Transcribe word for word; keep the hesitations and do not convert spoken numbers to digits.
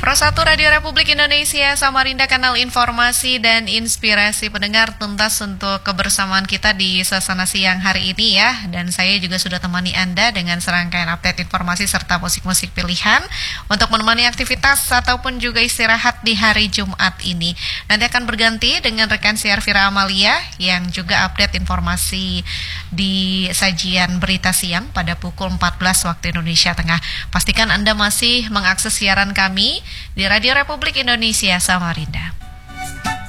Pro satu Radio Republik Indonesia, Samarinda, kanal informasi dan inspirasi pendengar. Tuntas untuk kebersamaan kita di suasana siang hari ini ya. Dan saya juga sudah temani Anda dengan serangkaian update informasi serta musik-musik pilihan untuk menemani aktivitas ataupun juga istirahat di hari Jumat ini. Nanti akan berganti dengan rekan siar Fira Amalia yang juga update informasi di sajian berita siang pada pukul empat belas waktu Indonesia Tengah. Pastikan Anda masih mengakses siaran kami di Radio Republik Indonesia Samarinda.